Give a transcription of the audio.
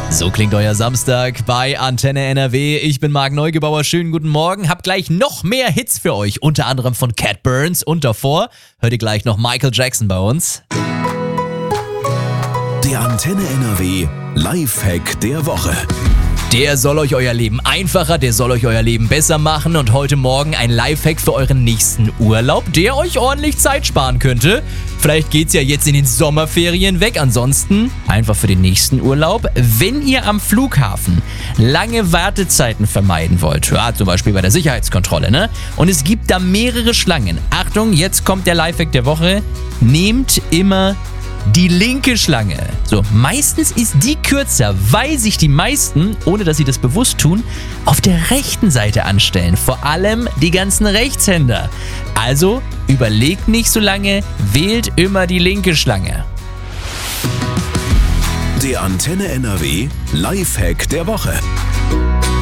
So klingt euer Samstag bei Antenne NRW. Ich bin Marc Neugebauer. Schönen guten Morgen. Hab gleich noch mehr Hits für euch, unter anderem von Cat Burns. Und davor hört ihr gleich noch Michael Jackson bei uns. Der Antenne NRW Lifehack der Woche. Der soll euch euer Leben einfacher, der soll euch euer Leben besser machen. Und heute Morgen ein Lifehack für euren nächsten Urlaub, der euch ordentlich Zeit sparen könnte. Vielleicht geht's ja jetzt in den Sommerferien weg. Ansonsten einfach für den nächsten Urlaub. Wenn ihr am Flughafen lange Wartezeiten vermeiden wollt, ja, zum Beispiel bei der Sicherheitskontrolle, ne? Und es gibt da mehrere Schlangen. Achtung, jetzt kommt der Lifehack der Woche. Nehmt immer die linke Schlange. So, meistens ist die kürzer, weil sich die meisten, ohne dass sie das bewusst tun, auf der rechten Seite anstellen. Vor allem die ganzen Rechtshänder. Also überlegt nicht so lange, wählt immer die linke Schlange. Der Antenne NRW Lifehack der Woche.